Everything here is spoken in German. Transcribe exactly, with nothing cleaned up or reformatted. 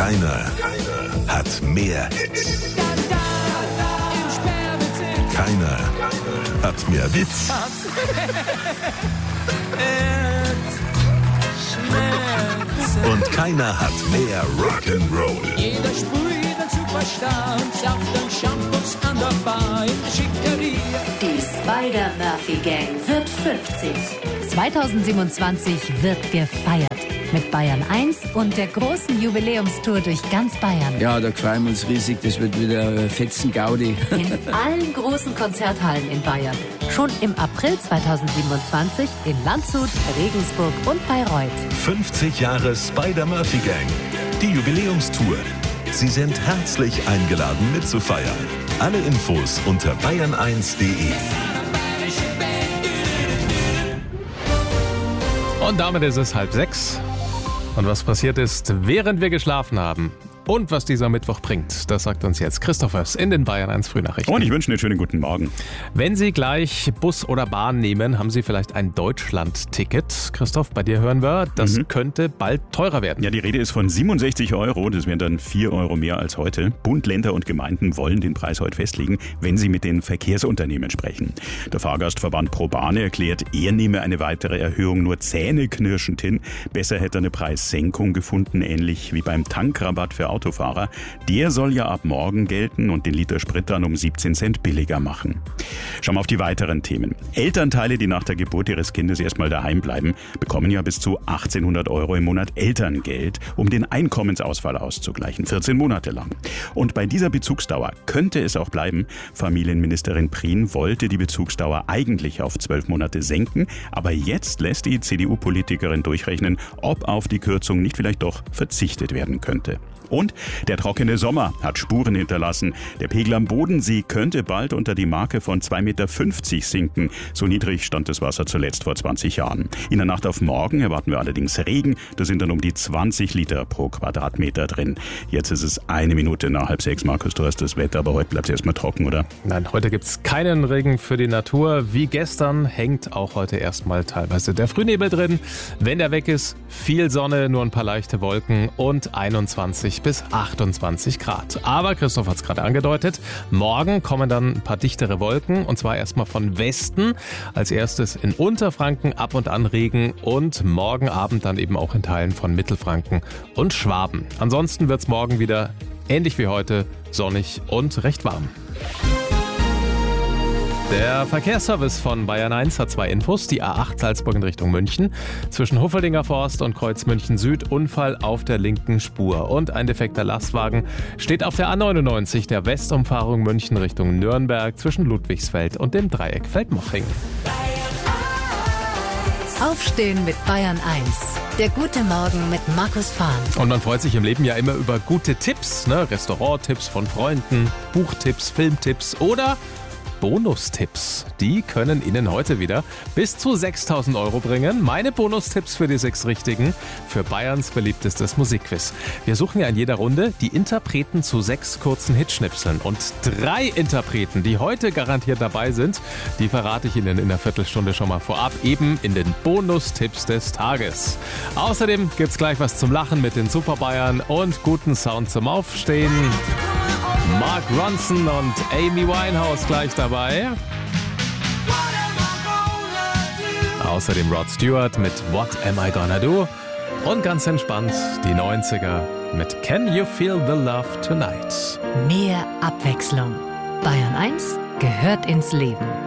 Keiner, keiner hat mehr Hits. Keiner hat mehr Witz. Und keiner hat mehr Rock'n'Roll. Jeder sprüht einen Superstar und sauft den Shampoos an der Bar in der Schickeria. Die Spider-Murphy-Gang wird fünfzig. zweitausendsiebenundzwanzig wird gefeiert. Mit Bayern eins und der großen Jubiläumstour durch ganz Bayern. Ja, da freuen wir uns riesig. Das wird wieder fetzen Gaudi. In allen großen Konzerthallen in Bayern. Schon im April zweitausendsiebenundzwanzig in Landshut, Regensburg und Bayreuth. fünfzig Jahre Spider-Murphy-Gang. Die Jubiläumstour. Sie sind herzlich eingeladen mitzufeiern. Alle Infos unter bayern eins punkt de. Und damit ist es halb sechs. Und was passiert ist, während wir geschlafen haben und was dieser Mittwoch bringt, das sagt uns jetzt Christophers in den Bayern eins Frühnachrichten. Und ich wünsche einen schönen guten Morgen. Wenn Sie gleich Bus oder Bahn nehmen, haben Sie vielleicht ein Deutschland-Ticket. Christoph, bei dir hören wir, das mhm. könnte bald teurer werden. Ja, die Rede ist von siebenundsechzig Euro. Das wären dann vier Euro mehr als heute. Bund, Länder und Gemeinden wollen den Preis heute festlegen, wenn sie mit den Verkehrsunternehmen sprechen. Der Fahrgastverband ProBahn erklärt, er nehme eine weitere Erhöhung nur zähneknirschend hin. Besser hätte er eine Preissenkung gefunden, ähnlich wie beim Tankrabatt für Autofahrer. Der soll ja ab morgen gelten und den Liter Sprit dann um siebzehn Cent billiger machen. Schauen wir auf die weiteren Themen. Elternteile, die nach der Geburt ihres Kindes erstmal daheim bleiben, bekommen ja bis zu achtzehnhundert Euro im Monat Elterngeld, um den Einkommensausfall auszugleichen. vierzehn Monate lang. Und bei dieser Bezugsdauer könnte es auch bleiben. Familienministerin Prien wollte die Bezugsdauer eigentlich auf zwölf Monate senken, aber jetzt lässt die C D U-Politikerin durchrechnen, ob auf die Kürzung nicht vielleicht doch verzichtet werden könnte. Und der trockene Sommer hat Spuren hinterlassen. Der Pegel am Bodensee könnte bald unter die Marke von zwei Komma fünfzig Meter sinken. So niedrig stand das Wasser zuletzt vor zwanzig Jahren. In der Nacht auf morgen erwarten wir allerdings Regen. Da sind dann um die zwanzig Liter pro Quadratmeter drin. Jetzt ist es eine Minute nach halb sechs. Markus, du hast das Wetter, aber heute bleibt es erstmal trocken, oder? Nein, heute gibt es keinen Regen für die Natur. Wie gestern hängt auch heute erstmal teilweise der Frühnebel drin. Wenn der weg ist, viel Sonne, nur ein paar leichte Wolken und einundzwanzig bis achtundzwanzig Grad. Aber Christoph hat es gerade angedeutet, morgen kommen dann ein paar dichtere Wolken und zwar erstmal von Westen. Als erstes in Unterfranken ab und an Regen und morgen Abend dann eben auch in Teilen von Mittelfranken und Schwaben. Ansonsten wird es morgen wieder ähnlich wie heute sonnig und recht warm. Der Verkehrsservice von Bayern eins hat zwei Infos. Die A acht Salzburg in Richtung München. Zwischen Huffeldinger Forst und Kreuz München Süd Unfall auf der linken Spur. Und ein defekter Lastwagen steht auf der A neunundneunzig der Westumfahrung München Richtung Nürnberg zwischen Ludwigsfeld und dem Dreieck Feldmoching. Aufstehen mit Bayern eins. Der gute Morgen mit Markus Fahn. Und man freut sich im Leben ja immer über gute Tipps, ne? Restauranttipps von Freunden, Buchtipps, Filmtipps oder Bonustipps. Die können Ihnen heute wieder bis zu sechstausend Euro bringen. Meine Bonustipps für die sechs Richtigen für Bayerns beliebtestes Musikquiz. Wir suchen ja in jeder Runde die Interpreten zu sechs kurzen Hitschnipseln. Und drei Interpreten, die heute garantiert dabei sind, die verrate ich Ihnen in der Viertelstunde schon mal vorab, eben in den Bonustipps des Tages. Außerdem gibt's gleich was zum Lachen mit den Super Bayern und guten Sound zum Aufstehen. Mark Ronson und Amy Winehouse gleich dabei. Außerdem Rod Stewart mit What Am I Gonna Do? Und ganz entspannt die neunziger mit Can You Feel the Love Tonight? Mehr Abwechslung. Bayern eins gehört ins Leben.